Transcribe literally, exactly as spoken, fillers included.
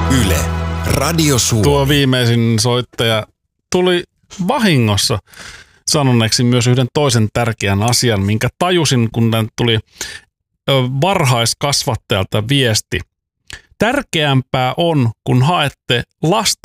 Yle, Radio Suomi. Tuo viimeisin soittaja tuli vahingossa sanoneeksi myös yhden toisen tärkeän asian, minkä tajusin, kun tän tuli varhaiskasvattajalta viesti. Tärkeämpää on, kun haette lasta